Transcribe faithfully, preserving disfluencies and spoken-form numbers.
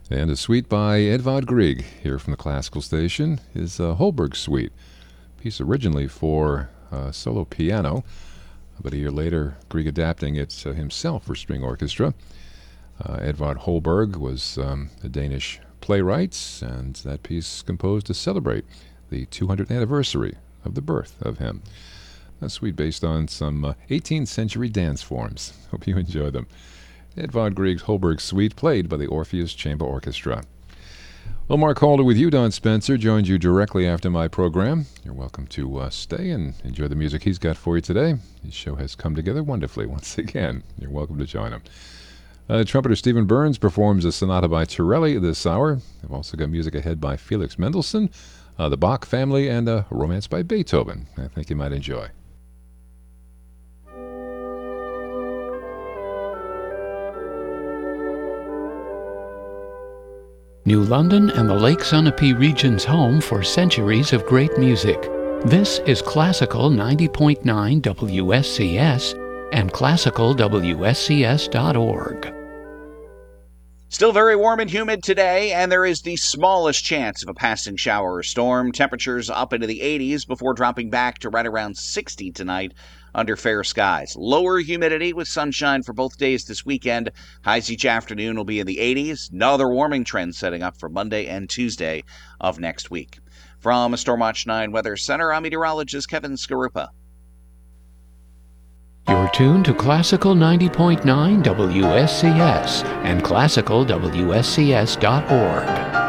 And a suite by Edvard Grieg here from the classical station is a Holberg suite, a piece originally for uh, solo piano, but a year later Grieg adapting it uh, himself for string orchestra. Uh, Edvard Holberg was um, a Danish playwright, and that piece composed to celebrate the two hundredth anniversary of the birth of him. A suite based on some uh, eighteenth century dance forms. Hope you enjoy them. Edvard Grieg's Holberg Suite, played by the Orpheus Chamber Orchestra. Well, Mark Halder with you. Don Spencer joins you directly after my program. You're welcome to uh, stay and enjoy the music he's got for you today. His show has come together wonderfully once again. You're welcome to join him. Uh, trumpeter Stephen Burns performs a sonata by Torelli this hour. I've also got music ahead by Felix Mendelssohn, uh, the Bach family, and a romance by Beethoven I think you might enjoy. New London and the Lake Sunapee region's home for centuries of great music. This is Classical ninety point nine W S C S and classical W S C S dot org. Still very warm and humid today, and there is the smallest chance of a passing shower or storm. Temperatures up into the eighties before dropping back to right around sixty tonight under fair skies. Lower humidity with sunshine for both days this weekend. Highs each afternoon will be in the eighties. Another warming trend setting up for Monday and Tuesday of next week. From Stormwatch nine Weather Center, I'm meteorologist Kevin Skarupa. You're tuned to Classical ninety point nine W S C S and classical W S C S dot org.